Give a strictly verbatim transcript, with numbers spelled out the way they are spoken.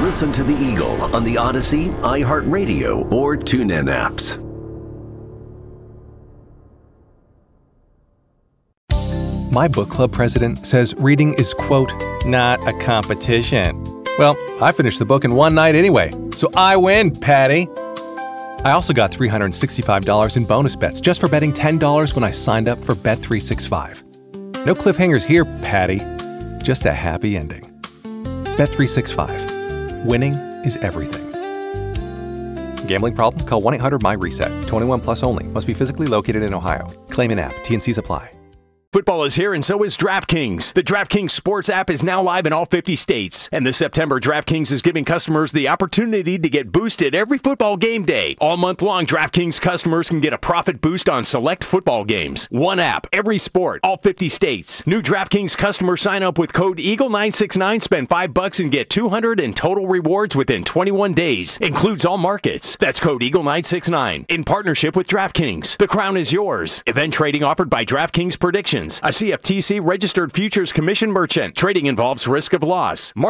Listen to The Eagle on the Odyssey, iHeartRadio, or TuneIn apps. My book club president says reading is, quote, not a competition. Well, I finished the book in one night anyway, so I win, Patty. I also got three hundred sixty-five dollars in bonus bets just for betting ten dollars when I signed up for Bet three sixty-five. No cliffhangers here, Patty. Just a happy ending. Bet three sixty-five. Winning is everything. Gambling problem? Call one eight hundred my reset. twenty-one plus only. Must be physically located in Ohio. Claim in app. T N Cs apply. Football is here, and so is DraftKings. The DraftKings Sports app is now live in all fifty states. And this September, DraftKings is giving customers the opportunity to get boosted every football game day. All month long, DraftKings customers can get a profit boost on select football games. One app, every sport, all fifty states. New DraftKings customers sign up with code Eagle nine six nine, spend five bucks and get two hundred in total rewards within twenty-one days. Includes all markets. That's code Eagle nine six nine. In partnership with DraftKings. The crown is yours. Event trading offered by DraftKings Predictions, a C F T C registered futures commission merchant. Trading involves risk of loss.